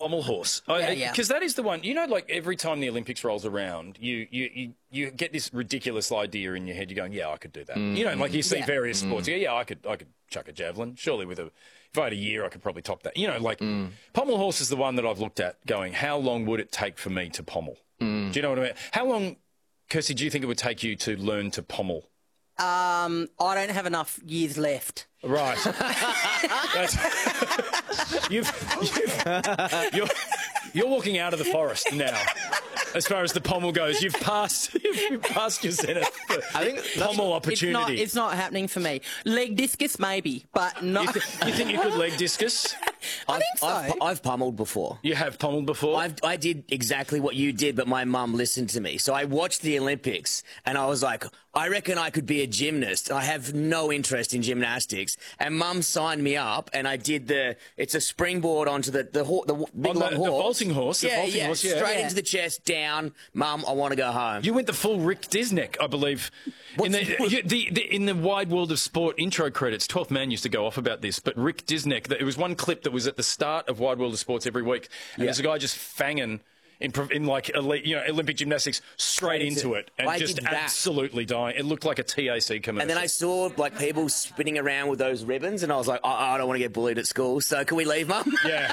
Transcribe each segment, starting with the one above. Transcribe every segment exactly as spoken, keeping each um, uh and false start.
pommel horse. Because Yeah, yeah. that is the one, you know, like every time the Olympics rolls around, you you, you, you get this ridiculous idea in your head. You're going, yeah, I could do that. Mm. You know, like you see Yeah. various sports. You go, yeah, I could I could chuck a javelin. Surely with a, if I had a year, I could probably top that. You know, like mm. pommel horse is the one that I've looked at going, how long would it take for me to pommel? Mm. Do you know what I mean? How long, Kirsty, do you think it would take you to learn to pommel? Um, I don't have enough years left. Right. That's, you've, you've, you're, you're walking out of the forest now. As far as the pommel goes, you've passed. You've passed your zenith. I think pommel opportunity. It's not, it's not happening for me. Leg discus, maybe, but not. You, th you think you could leg discus? I I've, think so. I've, I've pummeled before. You have pommeled before? I've, I did exactly what you did, but my mum listened to me. So I watched the Olympics, and I was like, I reckon I could be a gymnast. I have no interest in gymnastics. And mum signed me up, and I did the, it's a springboard onto the, the, the, the big On long the, horse. the vaulting horse? The yeah, vaulting yeah, horse, yeah. straight Yeah. into the chest, down. Mum, I want to go home. You went the full Rick Disneck, I believe. In the, you, the, the, in the Wide World of Sport intro credits, twelfth Man used to go off about this, but Rick Disneck, it was one clip that was at the start of Wide World of Sports every week, and Yeah. there's a guy just fanging in, in like elite, you know, Olympic gymnastics straight into it and I just did that. absolutely dying. It looked like a T A C commercial. And then I saw like people spinning around with those ribbons, and I was like, oh, I don't want to get bullied at school, so can we leave, Mum? Yeah.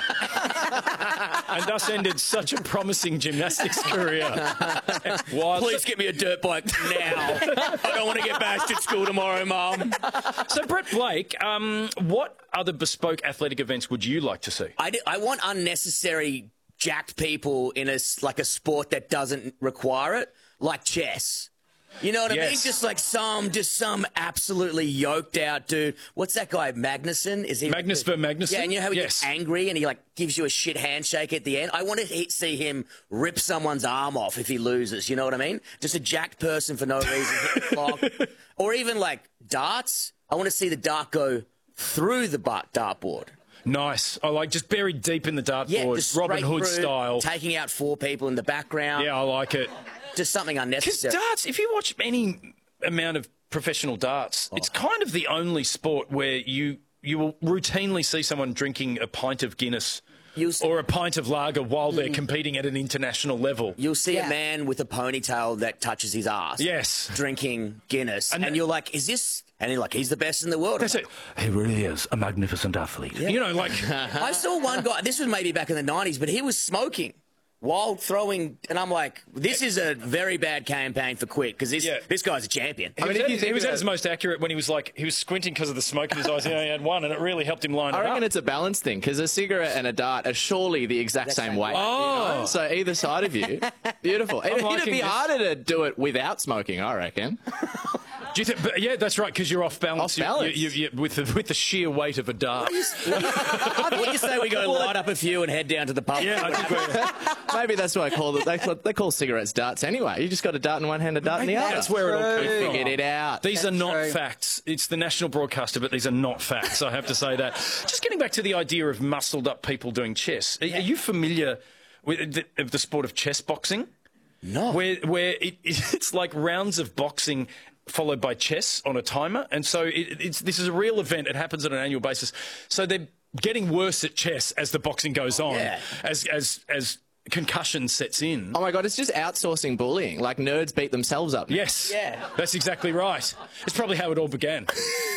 And thus ended such a promising gymnastics career. Wild. Please get me a dirt bike now. I don't want to get bashed at school tomorrow, Mum. So, Brett Blake, um, what other bespoke athletic events would you like to see? I, do, I want unnecessary jacked people in a, s- like a sport that doesn't require it, like chess. You know what I mean? Yes. Just like some, just some absolutely yoked out dude. What's that guy, Magnuson? Is he Magnus Ver Magnuson? Yeah, and you know how he Yes. gets angry and he like gives you a shit handshake at the end? I want to he- see him rip someone's arm off if he loses, you know what I mean? Just a jacked person for no reason, hit the clock. Or even like darts. I want to see the dart go through the bar- dartboard. Nice. I like just buried deep in the dartboard, Yeah, just Robin straight Hood through, style. taking out four people in the background. Yeah, I like it. Just something Because unnecessary. darts, if you watch any amount of professional darts, Oh. it's kind of the only sport where you you will routinely see someone drinking a pint of Guinness You'll s- or a pint of lager while they're competing at an international level. You'll see Yeah. a man with a ponytail that touches his ass. Yes. Drinking Guinness. And And, th- you're like, is this... And you're like, he's the best in the world. That's it. He really is a magnificent athlete. You know, like... I saw one guy, this was maybe back in the nineties, but he was smoking while throwing... And I'm like, this is a very bad campaign for quit, because this, Yeah. this guy's a champion. He was, mean, if at, you he think was at about his it- most accurate when he was like, he was squinting because of the smoke in his eyes. He only had one, and it really helped him line I it reckon up. it's a balance thing, because a cigarette and a dart are surely the exact That's same same weight. weight. Oh. You know? So either side of you, beautiful. It'd, it'd liking be this. harder to do it without smoking, I reckon. Do you think? But yeah, that's right. Because you're off balance. Off balance. You, you, you, with the with the sheer weight of a dart. What do you say we go light up a few and head down to the pub? Yeah, I think we're, Maybe that's what I call it. They, call- they call cigarettes darts anyway. You just got a dart in one hand, a dart in the other. that's where it all came from. Figured it out. These That's are not true. facts. It's the national broadcaster, but these are not facts. I have to say that. Just getting back to the idea of muscled up people doing chess. Are, are you familiar with the, of the sport of chess boxing? No. Where where it, it's like rounds of boxing followed by chess on a timer, and so it, it's this is a real event. It happens on an annual basis. So they're getting worse at chess as the boxing goes on, Yeah. as as as concussion sets in. Oh my God, it's just outsourcing bullying. Like nerds beat themselves up. Yes. Yeah. That's exactly right. It's probably how it all began.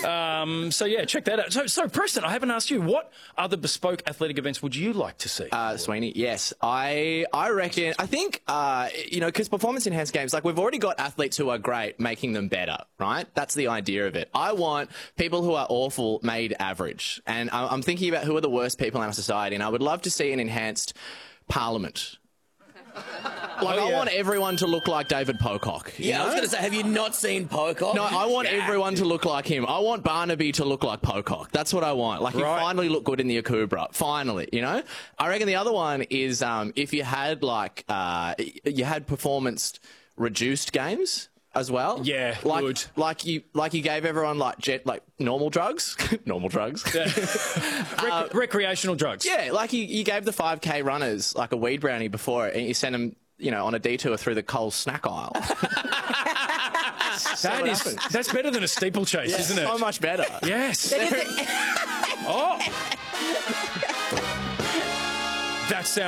um, so, yeah, check that out. So, so, Preston, I haven't asked you, what other bespoke athletic events would you like to see? Uh, Sweeney, yes. I I reckon, I think, uh, you know, because performance-enhanced games, like we've already got athletes who are great making them better, right? That's the idea of it. I want people who are awful made average. And I- I'm thinking about who are the worst people in our society, and I would love to see an enhanced parliament. Like, Oh, I yeah. want everyone to look like David Pocock. you Yeah, I was know? going to say, have you not seen Pocock? No, I want everyone to look like him. I want Barnaby to look like Pocock. That's what I want. Like, he Right. finally looked good in the Akubra. Finally, you know? I reckon the other one is um, if you had, like, uh, you had performance-reduced games as well. Yeah, like, good. Like you, like you gave everyone, like, jet, like normal drugs. normal drugs. Rec- recreational drugs. Yeah, like you, you gave the five K runners, like, a weed brownie before it, and you sent them, you know, on a detour through the Coles snack aisle. That is, that's better than a steeplechase, isn't it? So much better. Yes. oh. That sounds